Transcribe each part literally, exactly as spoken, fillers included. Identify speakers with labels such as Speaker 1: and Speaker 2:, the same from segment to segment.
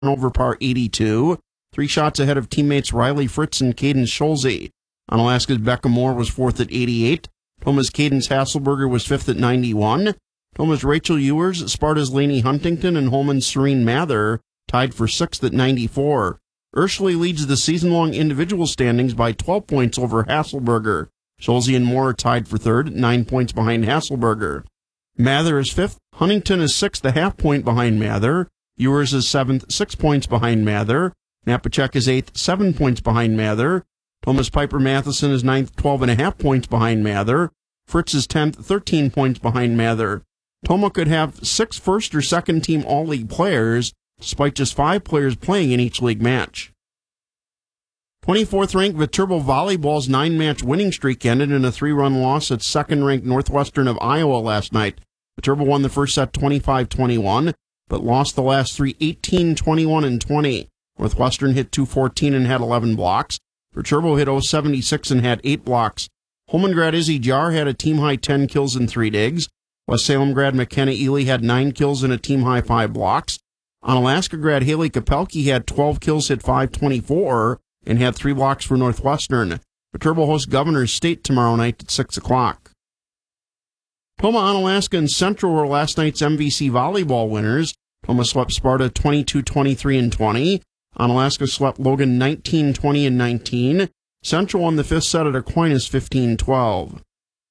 Speaker 1: over par eighty-two, three shots ahead of teammates Riley Fritz and Caden Schulze. Onalaska's Becca Moore was fourth at eighty-eight. Thomas Cadence Hasselberger was fifth at ninety-one. Thomas Rachel Ewers, Sparta's Lainey Huntington, and Holman's Serene Mather tied for sixth at ninety-four. Urshley leads the season-long individual standings by twelve points over Hasselberger. Schulze and Moore are tied for third at nine points behind Hasselberger. Mather is fifth. Huntington is sixth, a half point behind Mather. Ewers is seventh, six points behind Mather. Napachek is eighth, seven points behind Mather. Thomas Piper Matheson is ninth, twelve and a half points behind Mather. Fritz is tenth, thirteen points behind Mather. Toma could have six first or second team all-league players, despite just five players playing in each league match. twenty-fourth ranked Viterbo Volleyball's nine-match winning streak ended in a three-run loss at second-ranked Northwestern of Iowa last night. Viterbo won the first set twenty-five twenty-one, but lost the last three eighteen twenty-one and twenty. Northwestern hit two fourteen and had eleven blocks. Viterbo hit oh seventy-six and had eight blocks. Holmengrad Izzy Jar had a team-high ten kills and three digs. West Salem grad McKenna Ely had nine kills and a team-high five blocks. Onalaska grad Haley Kapelke had twelve kills, hit five twenty-four, and had three blocks for Northwestern. Viterbo hosts Governor's State tomorrow night at six o'clock. Toma, Onalaska, and Central were last night's M V C volleyball winners. Toma swept Sparta twenty-two twenty-three and twenty. Onalaska swept Logan nineteen twenty and nineteen. Central won the fifth set at Aquinas fifteen twelve.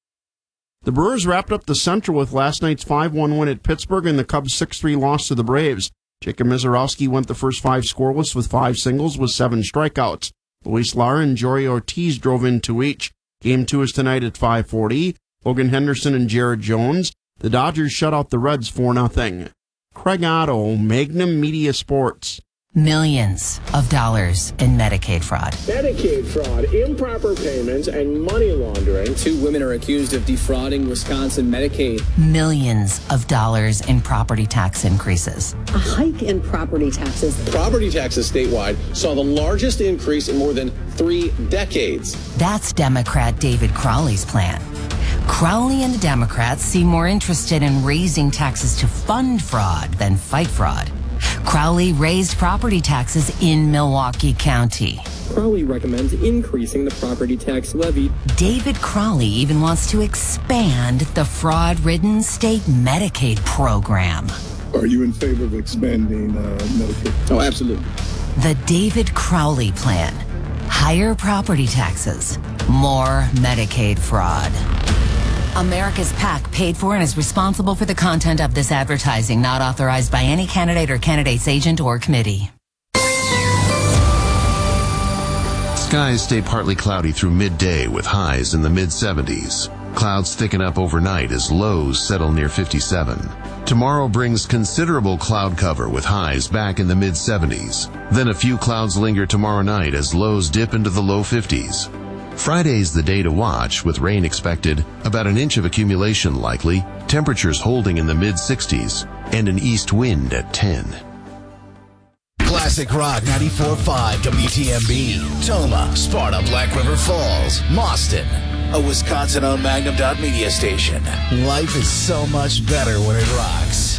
Speaker 1: The Brewers wrapped up the Central with last night's five one win at Pittsburgh and the Cubs' six three loss to the Braves. Jacob Mizorowski went the first five scoreless with five singles with seven strikeouts. Luis Lara and Jory Ortiz drove in two each. Game two is tonight at five forty. Logan Henderson and Jared Jones. The Dodgers shut out the Reds four nothing. Craig Otto, Magnum Media Sports.
Speaker 2: Millions of dollars in Medicaid fraud.
Speaker 3: Medicaid fraud, improper payments, and money laundering.
Speaker 4: Two women are accused of defrauding Wisconsin Medicaid.
Speaker 2: Millions of dollars in property tax increases.
Speaker 5: A hike in property taxes.
Speaker 6: Property taxes statewide saw the largest increase in more than three decades.
Speaker 2: That's Democrat David Crowley's plan. Crowley and the Democrats seem more interested in raising taxes to fund fraud than fight fraud. Crowley raised property taxes in Milwaukee County.
Speaker 4: Crowley recommends increasing the property tax levy.
Speaker 2: David Crowley even wants to expand the fraud-ridden state Medicaid program.
Speaker 7: Are you in favor of expanding uh, Medicaid?
Speaker 6: Oh, absolutely.
Speaker 2: The David Crowley plan. Higher property taxes, more Medicaid fraud. America's PAC paid for and is responsible for the content of this advertising, not authorized by any candidate or candidate's agent or committee.
Speaker 8: Skies stay partly cloudy through midday with highs in the mid seventies. Clouds thicken up overnight as lows settle near fifty-seven. Tomorrow brings considerable cloud cover with highs back in the mid seventies. Then a few clouds linger tomorrow night as lows dip into the low fifties. Friday's the day to watch, with rain expected, about an inch of accumulation likely, temperatures holding in the mid sixties, and an east wind at ten.
Speaker 9: Classic Rock ninety-four point five W T M B, Toma, Sparta, Black River Falls, Mauston, a Wisconsin-owned Magnum Dot Media station. Life is so much better when it rocks.